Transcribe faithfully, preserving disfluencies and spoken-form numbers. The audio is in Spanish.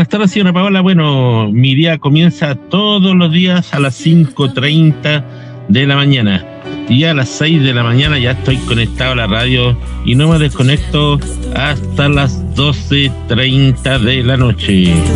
buenas tardes, señora Paola. Bueno, mi día comienza todos los días a las cinco treinta de la mañana. Y a las seis de la mañana ya estoy conectado a la radio y no me desconecto hasta las doce treinta de la noche.